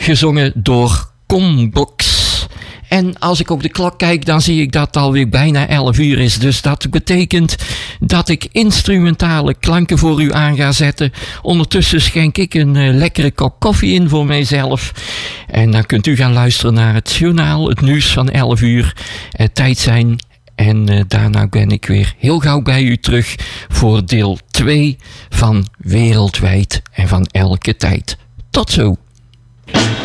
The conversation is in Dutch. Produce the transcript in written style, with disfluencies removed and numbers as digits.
gezongen door Combox. En als ik op de klok kijk, dan zie ik dat het alweer bijna 11 uur is. Dus dat betekent dat ik instrumentale klanken voor u aan ga zetten. Ondertussen schenk ik een lekkere kop koffie in voor mijzelf. En dan kunt u gaan luisteren naar het journaal, het nieuws van 11 uur. Tijd zijn. En daarna ben ik weer heel gauw bij u terug voor deel 2 van Wereldwijd en van Elke Tijd. Tot zo!